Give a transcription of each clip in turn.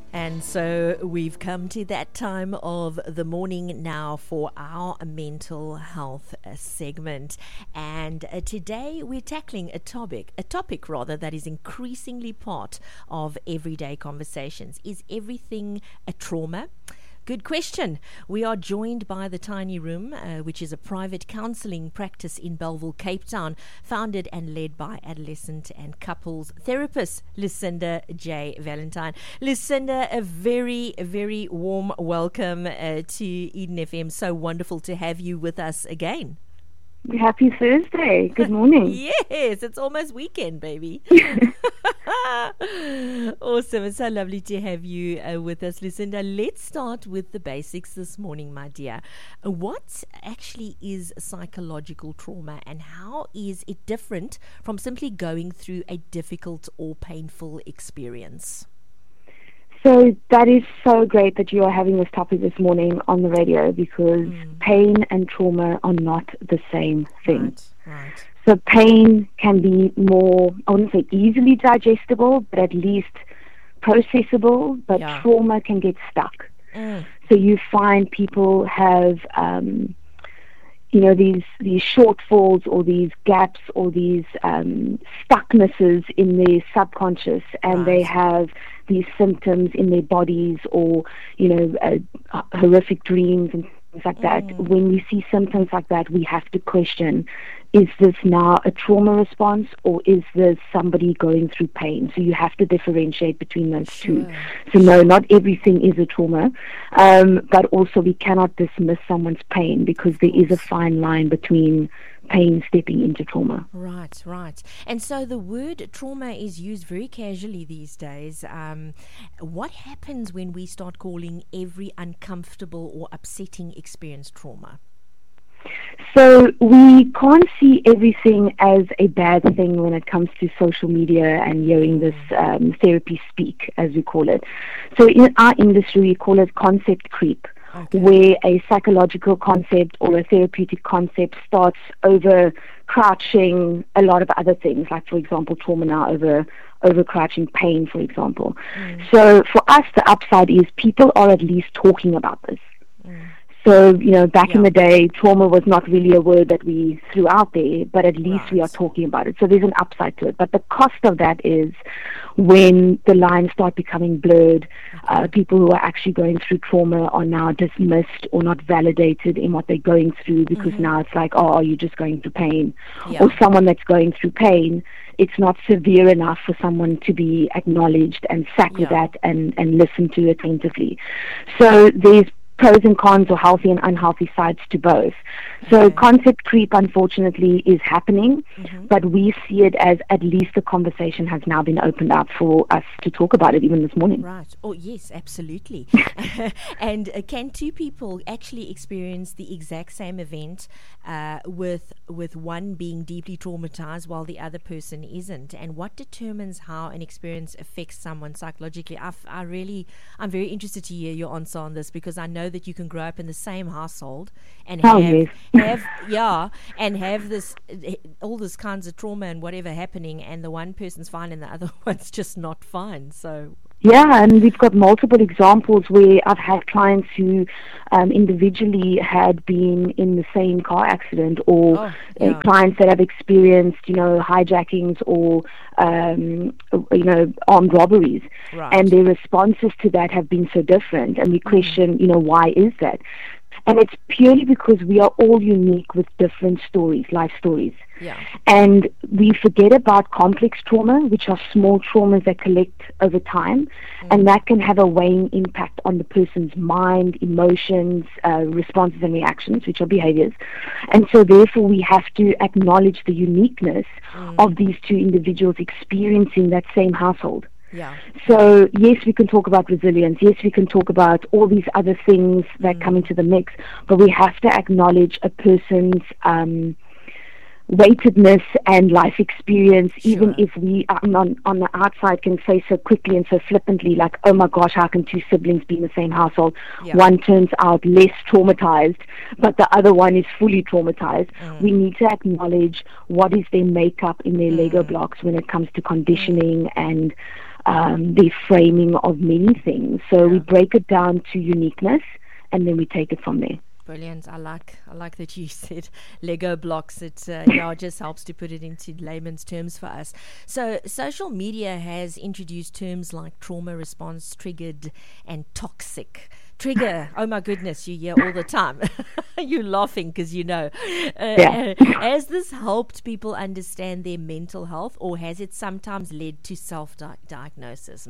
And so we've come to that time of the morning now for our mental health segment. And today we're tackling a topic that is increasingly part of everyday conversations. Is everything a trauma? Good question. We are joined by The Tiny Room, which is a private counselling practice in Bellville, Cape Town, founded and led by adolescent and couples therapist Lucinda J. Valentine. Lucinda, a very, very warm welcome to Eden FM. So wonderful to have you with us again. Happy Thursday. Good morning. Yes, it's almost weekend, baby. Awesome. It's so lovely to have you with us, Lucinda. Let's start with the basics this morning, my dear. What actually is psychological trauma, and how is it different from simply going through a difficult or painful experience? So that is so great that you are having this topic this morning on the radio, because pain and trauma are not the same thing. Right. So pain can be more, I wouldn't say easily digestible, but at least processable, but trauma can get stuck. So you find people have, these shortfalls or these gaps or these stucknesses in their subconscious, and they have these symptoms in their bodies, or horrific dreams and things like that. When we see symptoms like that, we have to question, is this now a trauma response, or is this somebody going through pain? So you have to differentiate between those two. So no, not everything is a trauma, but also we cannot dismiss someone's pain, because there is a fine line between pain stepping into trauma. Right. And so the word trauma is used very casually these days. What happens when we start calling every uncomfortable or upsetting experience trauma? So we can't see everything as a bad thing when it comes to social media and hearing this therapy speak, as we call it. So in our industry, we call it concept creep. Okay. Where a psychological concept or a therapeutic concept starts over crouching a lot of other things, like, for example, trauma now over crouching pain, for example. So for us, the upside is people are at least talking about this. So, back in the day, trauma was not really a word that we threw out there, but at least we are talking about it. So there's an upside to it. But the cost of that is when the lines start becoming blurred, people who are actually going through trauma are now dismissed or not validated in what they're going through, because now it's like, oh, you're just going through pain. Or someone that's going through pain, it's not severe enough for someone to be acknowledged and sat with that and listened to attentively. So there's pros and cons, or healthy and unhealthy sides to both. So concept creep, unfortunately, is happening, but we see it as at least the conversation has now been opened up for us to talk about it, even this morning. Right. Oh, yes, absolutely. And can two people actually experience the exact same event with one being deeply traumatized while the other person isn't? And what determines how an experience affects someone psychologically? I'm very interested to hear your answer on this, because I know that you can grow up in the same household and have this all this kinds of trauma and whatever happening, and the one person's fine and the other one's just not fine. So and we've got multiple examples where I've had clients who individually had been in the same car accident, or clients that have experienced, hijackings or, armed robberies. And their responses to that have been so different. And we question, why is that? And it's purely because we are all unique with different stories, life stories. And we forget about complex trauma, which are small traumas that collect over time, and that can have a weighing impact on the person's mind, emotions, responses and reactions, which are behaviors. And so therefore we have to acknowledge the uniqueness of these two individuals experiencing that same household. So yes, we can talk about resilience. Yes, we can talk about all these other things that come into the mix, but we have to acknowledge a person's weightedness and life experience, even if we on the outside can say so quickly and so flippantly, like, oh my gosh, how can two siblings be in the same household? One turns out less traumatized, but the other one is fully traumatized. We need to acknowledge what is their makeup in their Lego blocks when it comes to conditioning and their framing of many things. So we break it down to uniqueness, and then we take it from there. Brilliant. I like that you said Lego blocks. It just helps to put it into layman's terms for us. So social media has introduced terms like trauma response, triggered, and toxic. Trigger, oh my goodness, you hear all the time. You're laughing because you know. Has this helped people understand their mental health, or has it sometimes led to self-diagnosis?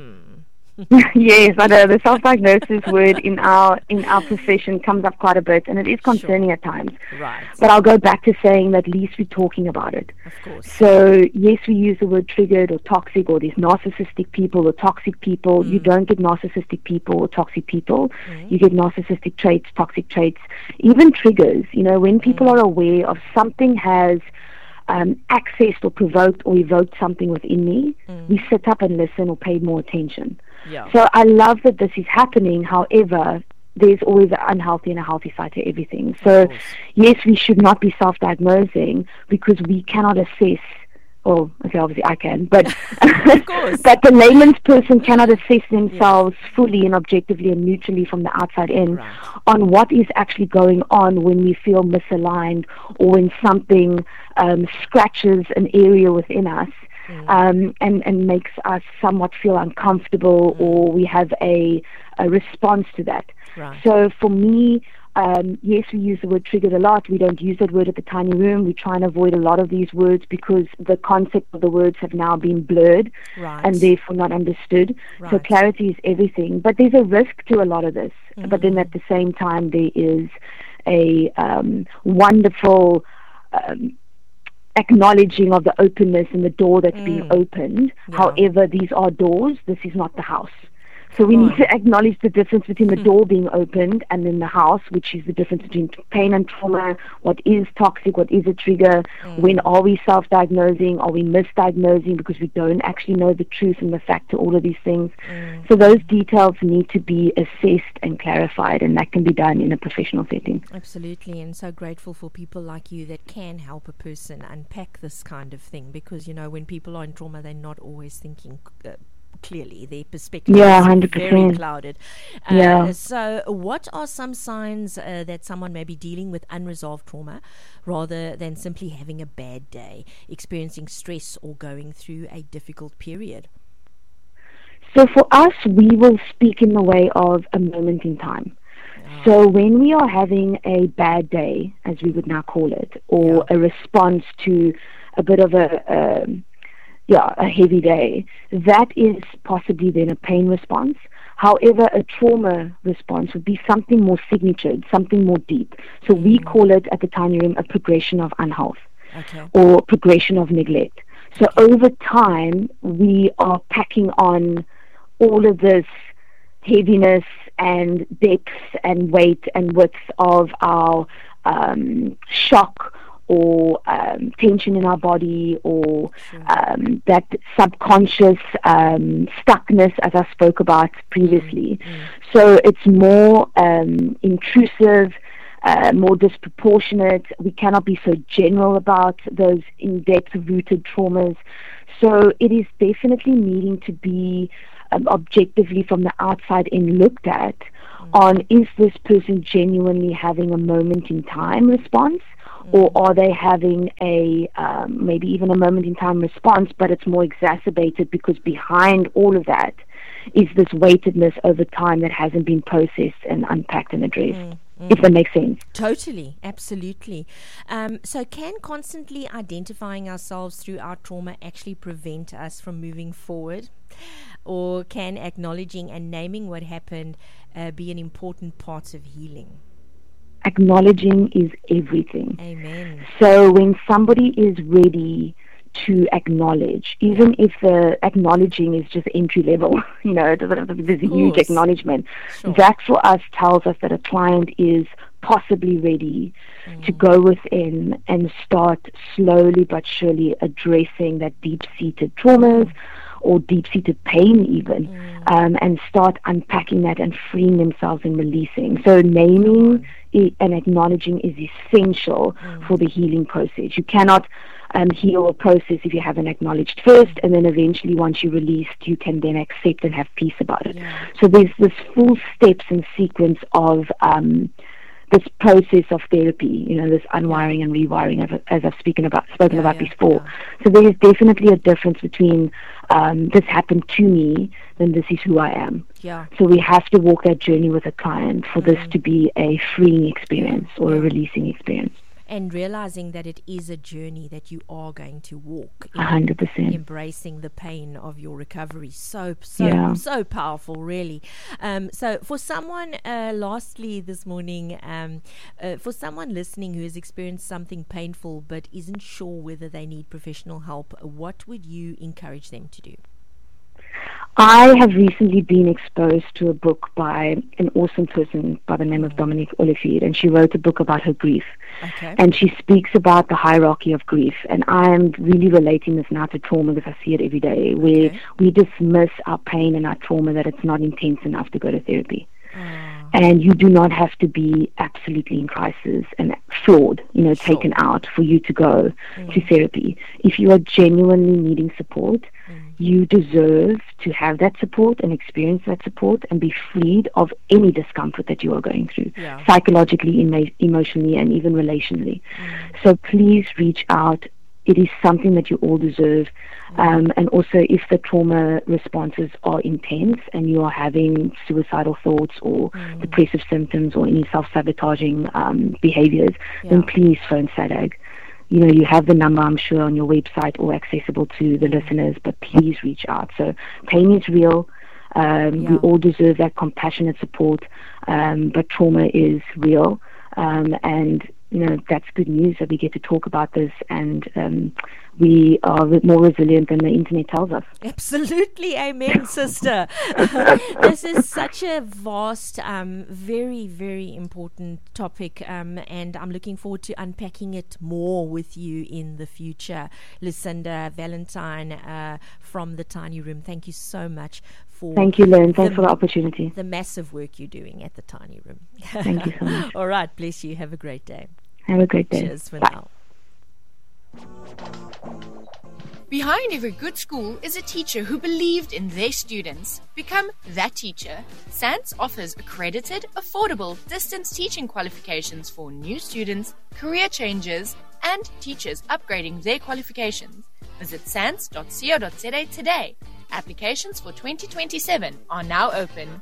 Yes, I know the self-diagnosis word in our profession comes up quite a bit, and it is concerning at times. Right. But I'll go back to saying that at least we're talking about it. Of course. So yes, we use the word triggered or toxic, or these narcissistic people or toxic people. You don't get narcissistic people or toxic people. You get narcissistic traits, toxic traits, even triggers. You know, when people are aware of something has accessed or provoked or evoked something within me, we sit up and listen or pay more attention. Yeah. So I love that this is happening. However, there's always an unhealthy and a healthy side to everything. So yes, we should not be self-diagnosing because we cannot assess. Oh, okay, obviously I can, but but the layman's person cannot assess themselves fully and objectively and neutrally from the outside in on what is actually going on when we feel misaligned or when something scratches an area within us. And makes us somewhat feel uncomfortable, or we have a response to that. Right. So for me, yes, we use the word triggered a lot. We don't use that word at the Tiny Room. We try and avoid a lot of these words because the concept of the words have now been blurred and therefore not understood. So clarity is everything. But there's a risk to a lot of this. But then at the same time, there is a wonderful acknowledging of the openness and the door that's being opened. However, these are doors. This is not the house. So we need to acknowledge the difference between the door being opened and then the house, which is the difference between pain and trauma. What is toxic? What is a trigger? When are we self-diagnosing? Are we misdiagnosing because we don't actually know the truth and the fact to all of these things? So those details need to be assessed and clarified, and that can be done in a professional setting. Absolutely, and so grateful for people like you that can help a person unpack this kind of thing, because, you know, when people are in trauma, they're not always thinking clearly. Their perspective is 100%. very clouded. So what are some signs that someone may be dealing with unresolved trauma rather than simply having a bad day, experiencing stress, or going through a difficult period? So for us, we will speak in the way of a moment in time. So when we are having a bad day, as we would now call it, or a response to a bit of a heavy day, that is possibly then a pain response. However, a trauma response would be something more signatured, something more deep. So we call it at the Tiny Room a progression of unhealth or progression of neglect. So over time, we are packing on all of this heaviness and depth and weight and width of our shock or tension in our body, or that subconscious stuckness, as I spoke about previously. So it's more intrusive, more disproportionate. We cannot be so general about those in-depth rooted traumas. So it is definitely needing to be objectively from the outside in looked at on, is this person genuinely having a moment in time response, or are they having a maybe even a moment in time response, but it's more exacerbated because behind all of that is this weightedness over time that hasn't been processed and unpacked and addressed. If that makes sense. Totally, absolutely. So can constantly identifying ourselves through our trauma actually prevent us from moving forward? Or can acknowledging and naming what happened be an important part of healing? Acknowledging is everything. Amen. So when somebody is ready to acknowledge, even if the acknowledging is just entry level, you know, it doesn't have to be this huge acknowledgement. That for us tells us that a client is possibly ready to go within and start slowly but surely addressing that deep-seated traumas or deep-seated pain even, and start unpacking that and freeing themselves and releasing. So naming and acknowledging is essential for the healing process. You cannot heal or process if you haven't acknowledged first, and then eventually once you're released, you can then accept and have peace about it. So there's this full steps and sequence of this process of therapy, this unwiring and rewiring, as I've spoken about before. So there is definitely a difference between this happened to me, then this is who I am. So we have to walk that journey with a client for this to be a freeing experience or a releasing experience. And realizing that it is a journey that you are going to walk. 100%. Embracing the pain of your recovery. So powerful, really. So for someone, lastly this morning, for someone listening who has experienced something painful but isn't sure whether they need professional help, what would you encourage them to do? I have recently been exposed to a book by an awesome person by the name of Dominique Olivier, and she wrote a book about her grief. And she speaks about the hierarchy of grief, and I'm really relating this now to trauma because I see it every day, where we dismiss our pain and our trauma that it's not intense enough to go to therapy. And you do not have to be absolutely in crisis and flawed, taken out for you to go to therapy. If you are genuinely needing support, you deserve to have that support and experience that support and be freed of any discomfort that you are going through, psychologically, emotionally, and even relationally. So please reach out. It is something that you all deserve. And also, if the trauma responses are intense and you are having suicidal thoughts or depressive symptoms or any self-sabotaging behaviors, then please phone SADAG. You have the number, I'm sure, on your website or accessible to the listeners, but please reach out. So pain is real. We all deserve that compassionate support, but trauma is real. And that's good news that we get to talk about this, and we are more resilient than the internet tells us. Absolutely. Amen, sister. This is such a vast, very, very important topic, and I'm looking forward to unpacking it more with you in the future. Lucinda Valentine from the Tiny Room, thank you so much for... Thank you, Lynn. Thanks for the opportunity. The massive work you're doing at the Tiny Room. Thank you so much. All right, bless you. Have a great day. Have a great day. Cheers for Bye. now. Behind every good school is a teacher who believed in their students. Become that teacher. SANS offers accredited, affordable distance teaching qualifications for new students, career changers, and teachers upgrading their qualifications. Visit sans.co.za today. Applications for 2027 are now open.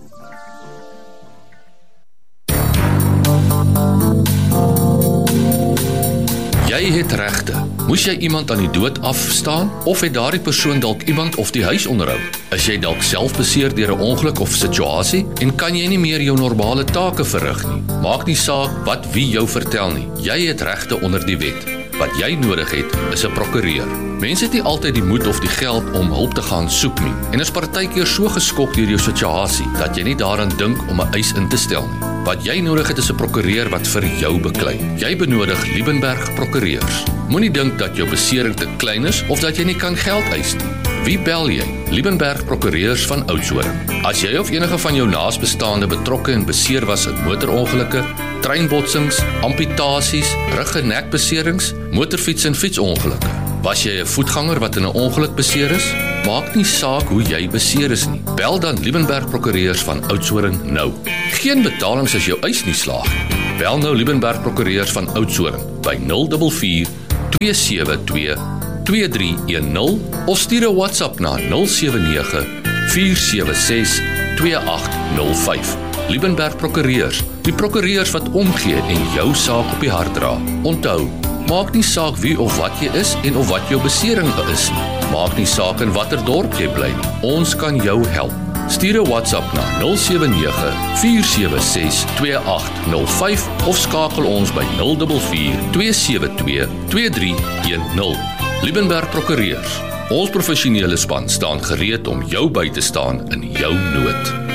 Jy het regte. Moes jy iemand aan die dood afstaan of het daardie persoon dalk iemand of die huis onderhou? Is jy dalk self beseer deur 'n ongeluk of situasie en kan jy nie meer jou normale take verrig nie? Maak nie saak wat wie jou vertel nie. Jy het regte onder die wet. Wat jy nodig het, is 'n prokureur. Mense het nie altyd die moed of die geld om hulp te gaan soek nie en is partykeer so geskok deur jou situasie dat jy nie daaraan dink om 'n eis in te stel nie. Wat jy nodig het is 'n prokureur wat vir jou beklei. Jy benodig Liebenberg Prokureurs. Moenie dink dat jou besering te klein is of dat jy nie kan geld eis nie. Wie bel jy? Liebenberg Prokureurs van Oudtshoorn. As jy of enige van jou naasbestaande betrokke en beseer was in motorongelukke, treinbotsings, amputasies, rug- en nekbeserings, motorfiets- en fietsongelukke. Was jy 'n voetganger wat in 'n ongeluk beseer is? Maak nie saak hoe jy beseer is nie. Bel dan Liebenberg Prokureurs van Oudtshoorn nou. Geen betalings as jou eis nie slaag. Bel nou Liebenberg Prokureurs van Oudtshoorn by 044 272 2310 of stuur 'n WhatsApp na 079 476 2805. Liebenberg Prokureurs, die prokureurs wat omgee en jou saak op die hart dra. Onthou, maak nie saak wie of wat jy is en of wat jou besering is nie. Maak nie saak in watter dorp jy bly nie. Ons kan jou help. Stuur 'n WhatsApp na 079 476 2805 of skakel ons by 044 272 2310. Liebenberg Prokureurs. Ons professionele span staan gereed om jou by te staan in jou nood.